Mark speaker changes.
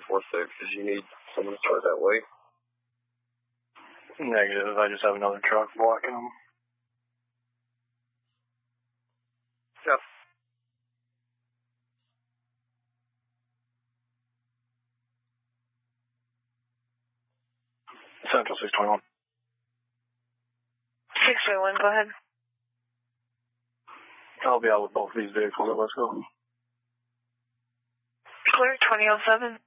Speaker 1: 346. Did you need someone to start that way?
Speaker 2: Negative. I just have another truck blocking them.
Speaker 1: Yep.
Speaker 2: Central 621.
Speaker 3: 621, go ahead.
Speaker 2: I'll be out with both of these vehicles at Wesco.
Speaker 3: Clear 2007.